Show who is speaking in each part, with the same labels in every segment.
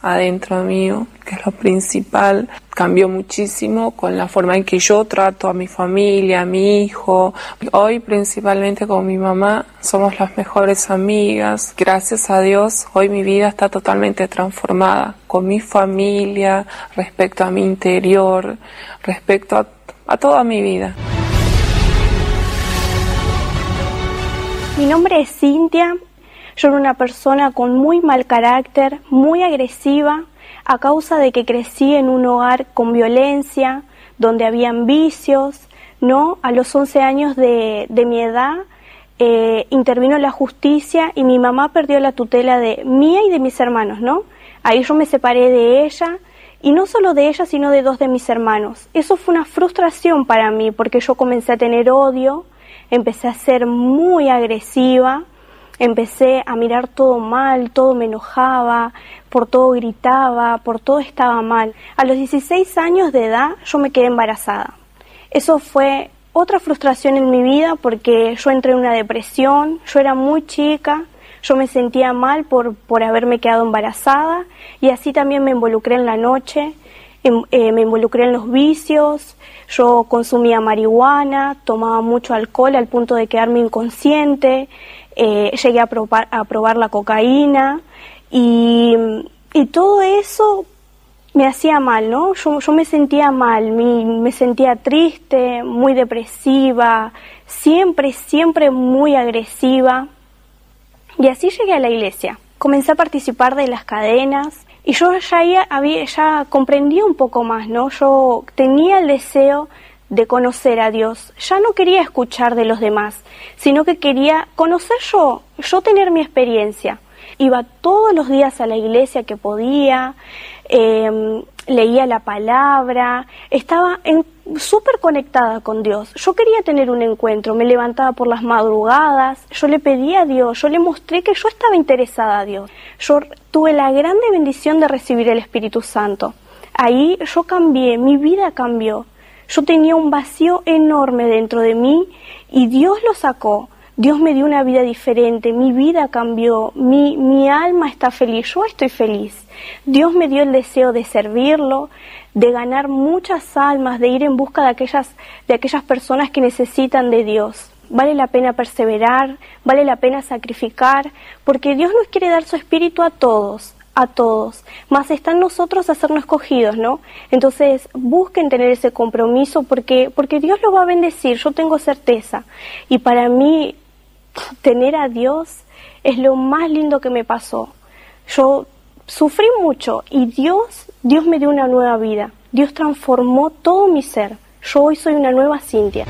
Speaker 1: adentro mío, que es lo principal. Cambió muchísimo con la forma en que yo trato a mi familia, a mi hijo. Hoy, principalmente con mi mamá, somos las mejores amigas. Gracias a Dios, hoy mi vida está totalmente transformada con mi familia, respecto a mi interior, respecto a toda mi vida.
Speaker 2: Mi nombre es Cintia. Yo era una persona con muy mal carácter, muy agresiva, a causa de que crecí en un hogar con violencia, donde habían vicios, ¿no? A los 11 años de mi edad intervino la justicia y mi mamá perdió la tutela de mía y de mis hermanos, ¿no? Ahí yo me separé de ella, y no solo de ella, sino de 2 de mis hermanos. Eso fue una frustración para mí, porque yo comencé a tener odio, empecé a ser muy agresiva, empecé a mirar todo mal, todo me enojaba, por todo gritaba, por todo estaba mal. A los 16 años de edad yo me quedé embarazada. Eso fue otra frustración en mi vida porque yo entré en una depresión, yo era muy chica, yo me sentía mal por haberme quedado embarazada y así también me involucré en la noche, me involucré en los vicios, yo consumía marihuana, tomaba mucho alcohol al punto de quedarme inconsciente. Llegué a probar la cocaína y todo eso me hacía mal, ¿no? Yo me sentía mal, me sentía triste, muy depresiva, siempre muy agresiva. Y así llegué a la iglesia. Comencé a participar de las cadenas y yo ya comprendí un poco más, ¿no? Yo tenía el deseo de conocer a Dios. Ya no quería escuchar de los demás, sino que quería conocer yo tener mi experiencia. Iba todos los días a la iglesia que podía, leía la palabra, estaba súper conectada con Dios. Yo quería tener un encuentro, me levantaba por las madrugadas, yo le pedía a Dios, yo le mostré que yo estaba interesada a Dios. Yo tuve la grande bendición de recibir el Espíritu Santo. Ahí yo cambié, mi vida cambió. Yo tenía un vacío enorme dentro de mí y Dios lo sacó. Dios me dio una vida diferente, mi vida cambió, mi alma está feliz, yo estoy feliz. Dios me dio el deseo de servirlo, de ganar muchas almas, de ir en busca de aquellas personas que necesitan de Dios. Vale la pena perseverar, vale la pena sacrificar, porque Dios nos quiere dar su espíritu a todos, más está en nosotros hacernos escogidos, ¿no? Entonces busquen tener ese compromiso porque Dios los va a bendecir, yo tengo certeza. Y para mí tener a Dios es lo más lindo que me pasó. Yo sufrí mucho y Dios me dio una nueva vida. Dios transformó todo mi ser. Yo hoy soy una nueva Cintia.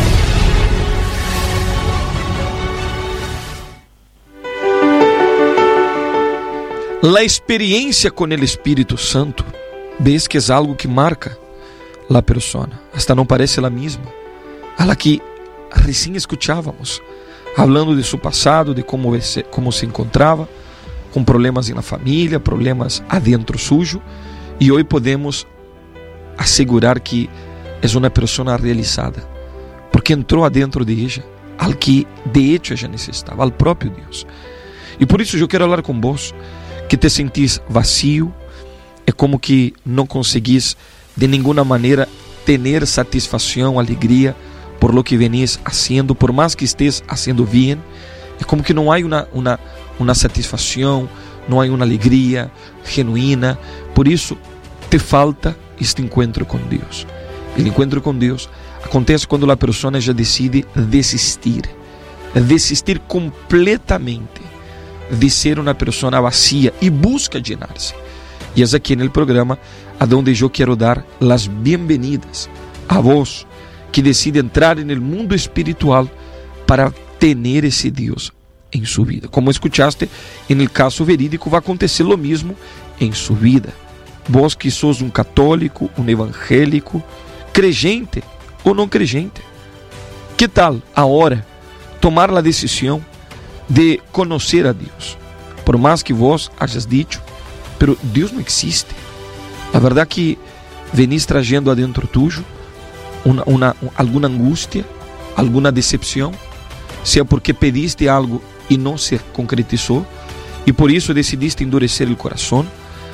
Speaker 3: La experiencia con el Espíritu Santo, ves que es algo que marca la persona, hasta no parece la misma, a la que recién escuchábamos, hablando de su pasado, de cómo se encontraba, con problemas en la familia, problemas adentro suyo, y hoy podemos asegurar que es una persona realizada, porque entró adentro de ella, al que de hecho ella necesitaba, al propio Dios. Y por eso yo quiero hablar con vos, que te sentís vacío, é como que não conseguís de nenhuma maneira ter satisfação, alegria por lo que venís haciendo, por mais que estés haciendo bien, é como que não há uma satisfação, não há uma alegria genuína. Por isso te falta este encontro com Deus. O encontro com Deus acontece quando a pessoa já decide desistir completamente de ser uma pessoa vacía e busca llenar-se. E é aqui no programa onde eu quero dar as bem-vindas a vós que decide entrar no mundo espiritual para ter esse Deus em sua vida. Como escutaste, no caso verídico vai acontecer o mesmo em sua vida. Vós que sos um católico, um evangélico, creyente ou não creyente, que tal agora tomar a decisão de conhecer a Deus? Por mais que vos hayas dicho, pero Deus não existe. A verdade é que venís trazendo adentro tuyo alguma angústia, alguma decepção, seja porque pediste algo e não se concretizou, e por isso decidiste endurecer o coração,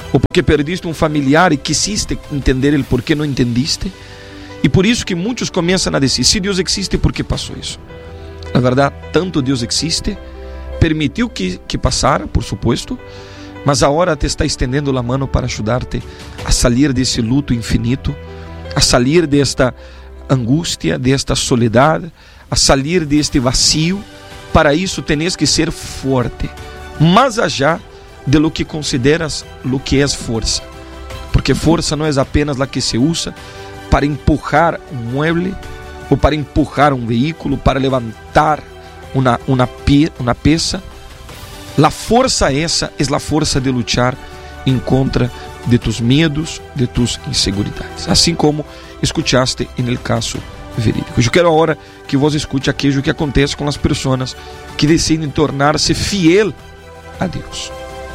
Speaker 3: ou porque perdiste um familiar e quisiste entender o porquê não entendiste. E por isso que muitos começam a dizer, se Deus existe, por que passou isso? Na verdade, tanto Deus existe, permitiu que passara, por supuesto, mas agora te está estendendo a mão para ajudar-te a sair desse luto infinito, a sair desta angústia, desta soledade, a sair deste vazio. Para isso, tens que ser forte, mais allá de lo que consideras lo que é força, porque força não é apenas a que se usa para empurrar um mueble ou para empurrar um veículo, para levantar uma peça. A força essa é a força de lutar em contra de tus medos, de tus inseguridades, assim como escutaste no caso verídico. Eu quero agora que vos escute aquilo que acontece com as pessoas que decidem tornar-se fiel a Deus.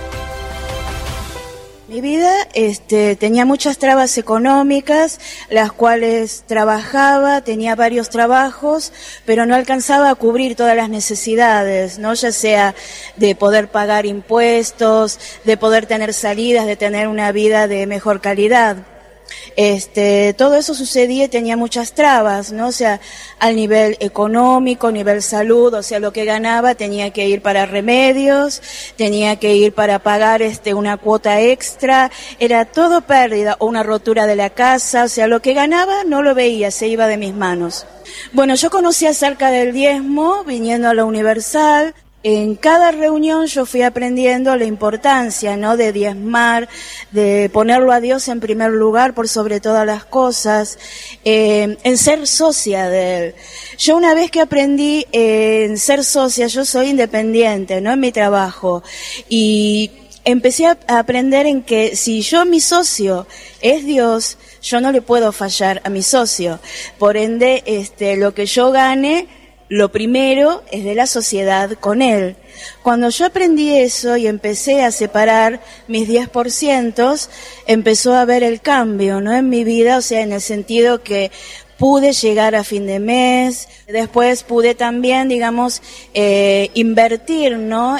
Speaker 4: Mi vida tenía muchas trabas económicas, las cuales trabajaba, tenía varios trabajos, pero no alcanzaba a cubrir todas las necesidades, ¿no? Ya sea de poder pagar impuestos, de poder tener salidas, de tener una vida de mejor calidad. Todo eso sucedía y tenía muchas trabas, ¿no? O sea, al nivel económico, nivel salud, o sea, lo que ganaba tenía que ir para remedios, tenía que ir para pagar una cuota extra, era todo pérdida, o una rotura de la casa, o sea, lo que ganaba no lo veía, se iba de mis manos. Bueno, yo conocí acerca del diezmo viniendo a la Universal. En cada reunión yo fui aprendiendo la importancia, ¿no?, de diezmar, de ponerlo a Dios en primer lugar por sobre todas las cosas, en ser socia de Él. Yo una vez que aprendí en ser socia, yo soy independiente, ¿no?, en mi trabajo, y empecé a aprender en que si mi socio es Dios, yo no le puedo fallar a mi socio. Por ende, lo que yo gane, lo primero es de la sociedad con Él. Cuando yo aprendí eso y empecé a separar mis 10%, empezó a haber el cambio, ¿no?, en mi vida, o sea, en el sentido que pude llegar a fin de mes, después pude también, digamos, invertir, ¿no?,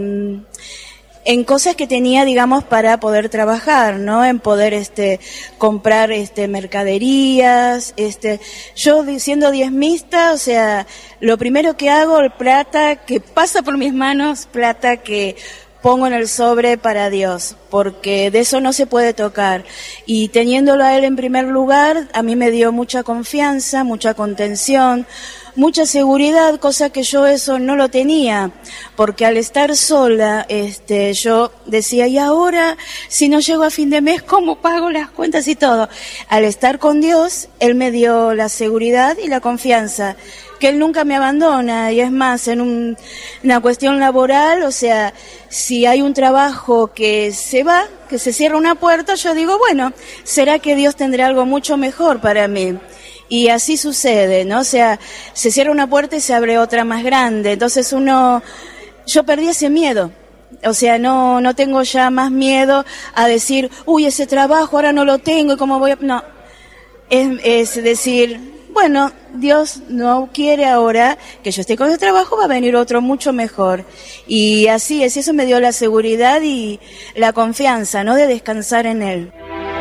Speaker 4: en cosas que tenía, digamos, para poder trabajar, ¿no?, en poder comprar mercaderías, yo siendo diezmista, o sea, lo primero que hago, el plata que pasa por mis manos, plata que pongo en el sobre para Dios, porque de eso no se puede tocar. Y teniéndolo a Él en primer lugar, a mí me dio mucha confianza, mucha contención, mucha seguridad, cosa que yo eso no lo tenía, porque al estar sola, yo decía, y ahora, si no llego a fin de mes, ¿cómo pago las cuentas y todo? Al estar con Dios, Él me dio la seguridad y la confianza, que Él nunca me abandona, y es más, en una cuestión laboral, o sea, si hay un trabajo que se va, que se cierra una puerta, yo digo, bueno, será que Dios tendrá algo mucho mejor para mí. Y así sucede, ¿no? O sea, se cierra una puerta y se abre otra más grande. Entonces yo perdí ese miedo. O sea, no tengo ya más miedo a decir, uy, ese trabajo ahora no lo tengo y cómo voy a... No, es decir, bueno, Dios no quiere ahora que yo esté con ese trabajo, va a venir otro mucho mejor. Y así es, eso me dio la seguridad y la confianza, ¿no?, de descansar en Él.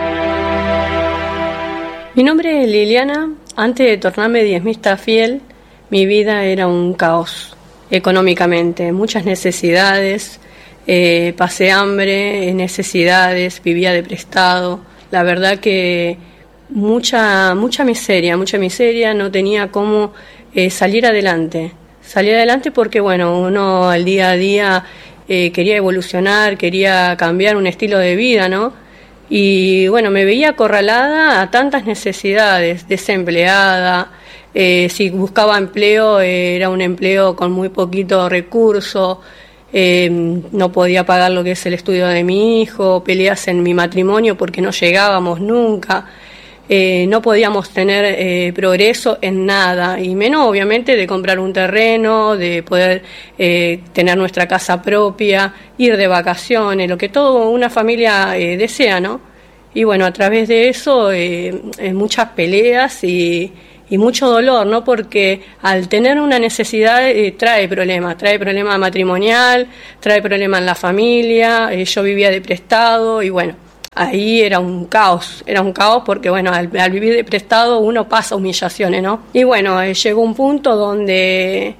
Speaker 5: Mi nombre es Liliana. Antes de tornarme diezmista fiel, mi vida era un caos económicamente, muchas necesidades, pasé hambre, necesidades, vivía de prestado. La verdad que mucha miseria, no tenía cómo salir adelante porque, bueno, uno al día a día quería evolucionar, quería cambiar un estilo de vida, ¿no? Y bueno, me veía acorralada a tantas necesidades, desempleada, si buscaba empleo era un empleo con muy poquito recurso, no podía pagar lo que es el estudio de mi hijo, peleas en mi matrimonio porque no llegábamos nunca, no podíamos tener progreso en nada, y menos obviamente de comprar un terreno, de poder tener nuestra casa propia, ir de vacaciones, lo que toda una familia desea, ¿no? Y bueno, a través de eso muchas peleas y mucho dolor, ¿no? Porque al tener una necesidad trae problema matrimonial, trae problema en la familia, yo vivía de prestado y bueno, Ahí era un caos porque bueno, al vivir de prestado uno pasa humillaciones, ¿no? Y bueno, llegó un punto donde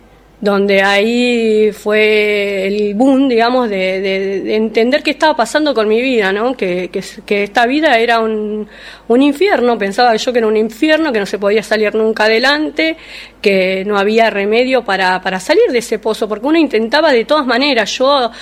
Speaker 5: ahí fue el boom, digamos, de entender qué estaba pasando con mi vida, ¿no? Que esta vida era un infierno. Pensaba yo que era un infierno, que no se podía salir nunca adelante, que no había remedio para salir de ese pozo, porque uno intentaba de todas maneras. Yo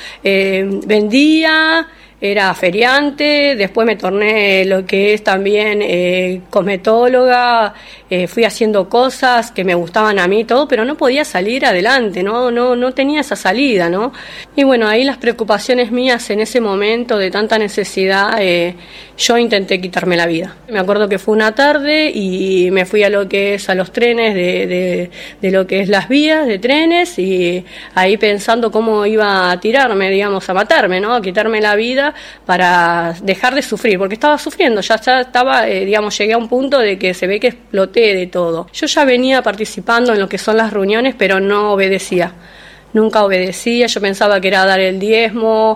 Speaker 5: vendía, era feriante, después me torné lo que es también cosmetóloga, fui haciendo cosas que me gustaban a mí, todo, pero no podía salir adelante, no tenía esa salida, ¿no? Y bueno, ahí las preocupaciones mías en ese momento de tanta necesidad, yo intenté quitarme la vida. Me acuerdo que fue una tarde y me fui a lo que es a los trenes de lo que es las vías de trenes, y ahí pensando cómo iba a tirarme, digamos, a matarme, ¿no? A quitarme la vida para dejar de sufrir, porque estaba sufriendo, ya estaba, digamos, llegué a un punto de que se ve que exploté de todo. Yo ya venía participando en lo que son las reuniones, pero no obedecía. Nunca obedecía, yo pensaba que era dar el diezmo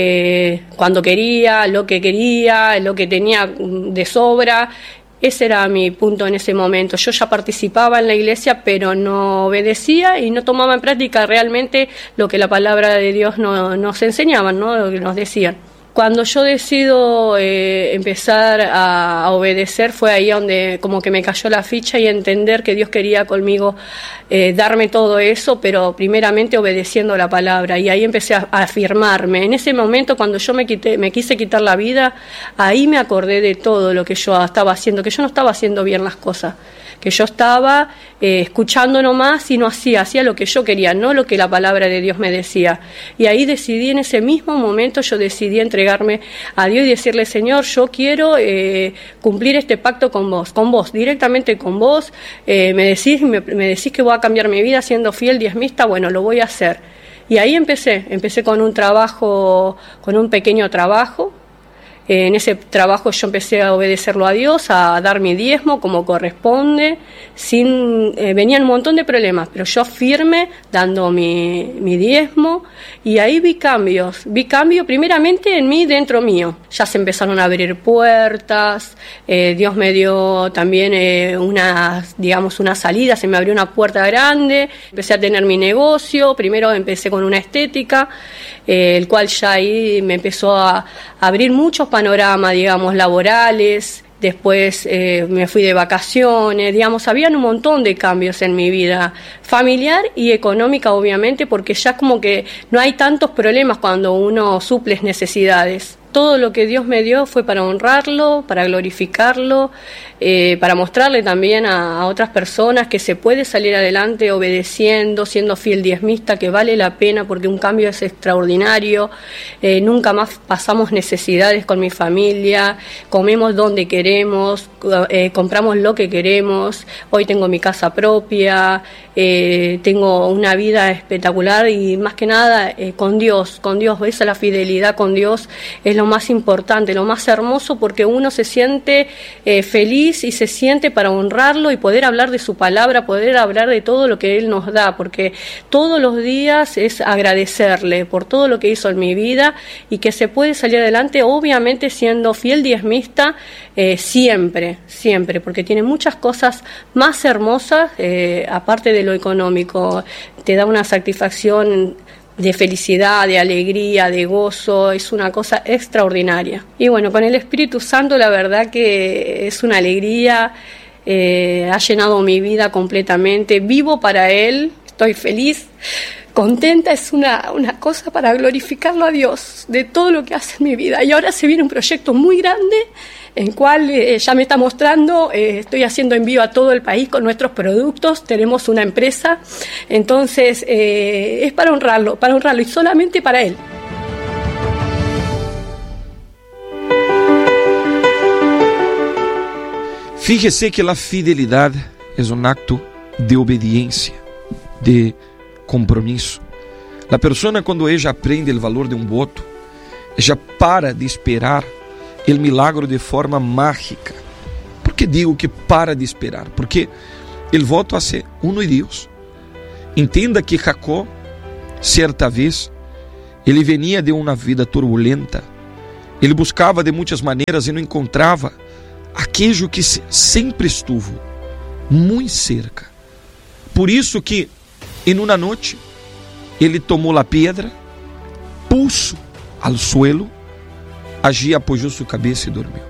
Speaker 5: cuando quería, lo que tenía de sobra. Ese era mi punto en ese momento. Yo ya participaba en la iglesia, pero no obedecía y no tomaba en práctica realmente lo que la palabra de Dios nos enseñaba, ¿no? Lo que nos decían. Cuando yo decido empezar a obedecer, fue ahí donde como que me cayó la ficha y entender que Dios quería conmigo darme todo eso, pero primeramente obedeciendo la palabra. Y ahí empecé a afirmarme. En ese momento, cuando yo me quise quitar la vida, ahí me acordé de todo lo que yo estaba haciendo, que yo no estaba haciendo bien las cosas, que yo estaba escuchando nomás y no hacía lo que yo quería, no lo que la palabra de Dios me decía. Y ahí decidí, en ese mismo momento, yo decidí entregarme a Dios y decirle: Señor, yo quiero cumplir este pacto con vos, directamente con vos. Me decís que voy a cambiar mi vida siendo fiel diezmista, bueno, lo voy a hacer. Y ahí empecé con un trabajo, con un pequeño trabajo. En ese trabajo yo empecé a obedecerlo a Dios, a dar mi diezmo como corresponde, venían un montón de problemas, pero yo firme dando mi diezmo, y ahí vi cambio primeramente en mí, dentro mío. Ya se empezaron a abrir puertas, Dios me dio también una salida, se me abrió una puerta grande, empecé a tener mi negocio. Primero empecé con una estética, el cual ya ahí me empezó a abrir muchos panoramas, digamos, laborales. Después me fui de vacaciones, digamos, habían un montón de cambios en mi vida familiar y económica, obviamente, porque ya como que no hay tantos problemas cuando uno suple necesidades. Todo lo que Dios me dio fue para honrarlo, para glorificarlo, para mostrarle también a otras personas que se puede salir adelante obedeciendo, siendo fiel diezmista, que vale la pena porque un cambio es extraordinario. Nunca más pasamos necesidades con mi familia, comemos donde queremos, compramos lo que queremos. Hoy tengo mi casa propia, tengo una vida espectacular y más que nada con Dios, esa es la fidelidad con Dios, es lo más importante, lo más hermoso, porque uno se siente feliz y se siente para honrarlo y poder hablar de su palabra, poder hablar de todo lo que Él nos da, porque todos los días es agradecerle por todo lo que hizo en mi vida y que se puede salir adelante, obviamente siendo fiel diezmista siempre, porque tiene muchas cosas más hermosas, aparte de lo económico, te da una satisfacción de felicidad, de alegría, de gozo, es una cosa extraordinaria. Y bueno, con el Espíritu Santo la verdad que es una alegría, ha llenado mi vida completamente, vivo para Él, estoy feliz, contenta, es una cosa para glorificarlo a Dios de todo lo que hace en mi vida. Y ahora se viene un proyecto muy grande, en cual ya me está mostrando, estoy haciendo envío a todo el país con nuestros productos, tenemos una empresa, entonces es para honrarlo y solamente para Él.
Speaker 3: Fíjese que la fidelidad es un acto de obediencia, de compromisso. La persona, quando ella aprende o valor de um voto, ella para de esperar o milagro de forma mágica. Por que digo que para de esperar? Porque o voto hace uno e Deus. Entenda que Jacó, certa vez, ele venia de uma vida turbulenta Ele buscava de muitas maneiras e não encontrava aquele que sempre estuvo muito cerca. Por isso que, em uma noite, ele tomou a pedra, puso ao suelo, allí apoiou sua cabeça e dormiu.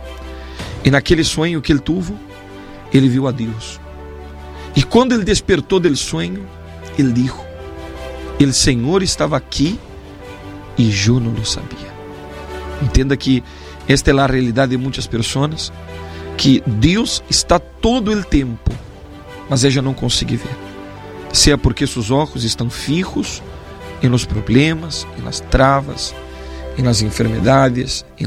Speaker 3: E naquele sonho que ele teve, ele viu a Deus. E quando ele despertou do sonho, ele disse: "O Senhor estava aqui e eu não lo sabia." Entenda que esta é a realidade de muitas pessoas, que Deus está todo o tempo, mas ela não consegue ver. Seja porque seus olhos estão fijos em los problemas, em las travas, em las enfermedades, em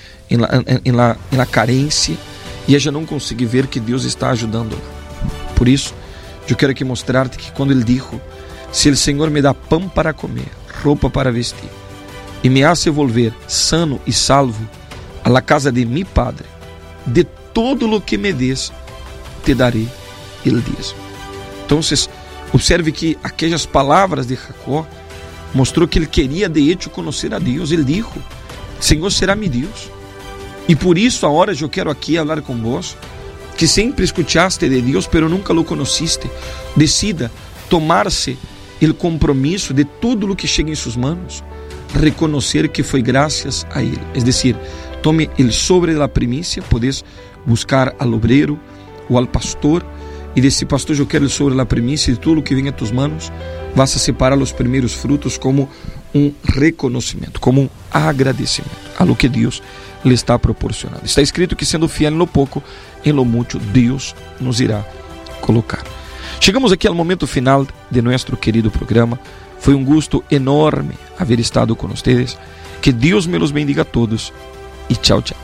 Speaker 3: la carência, e ela não consegue ver que Deus está ajudando-la. Por isso, eu quero aqui mostrar-te que quando ele disse: "Se o Senhor me dá pão para comer, roupa para vestir, e me hace volver sano e salvo a la casa de mi Padre, de todo lo que me des, te darei el dízimo." Então, observe que aquelas palavras de Jacó mostrou que ele queria de hecho conhecer a Deus. Ele disse: "Senhor será mi Deus." E por isso, agora eu quero aqui falar com vós, que sempre escutaste de Deus, pero nunca lo conociste. Decida tomar-se o compromisso de tudo o que chega em suas mãos, reconhecer que foi graças a Ele. Es decir, tome el sobre de la primícia, podes buscar al obreiro ou al pastor e dizer: "Pastor, eu quero el sobre de la primícia, de tudo o que vem a tus manos, vas a separar os primeiros frutos como reconhecimento, como agradecimento a lo que Deus lhe está proporcionando." Está escrito que, sendo fiel em lo pouco, em lo mucho, Deus nos irá colocar. Chegamos aqui ao momento final de nosso querido programa. Foi gusto enorme haber estado com vocês. Que Deus me los bendiga a todos e tchau, tchau.